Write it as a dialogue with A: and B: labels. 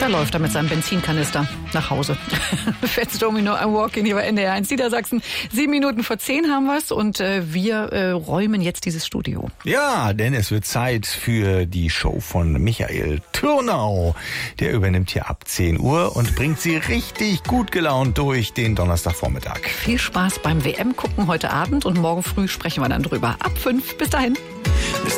A: läuft er mit seinem Benzinkanister nach Hause. Fats Domino, I'm Walking hier bei NDR 1 Niedersachsen. 7 Minuten vor 10 haben wir's und wir räumen jetzt dieses Studio.
B: Ja, denn es wird Zeit für die Show von Michael Türnau. Der übernimmt hier ab 10 Uhr und bringt sie richtig gut gelaunt durch den Donnerstagvormittag.
A: Viel Spaß beim WM gucken heute Abend und morgen früh sprechen wir dann drüber. Ab 5. Bis dahin.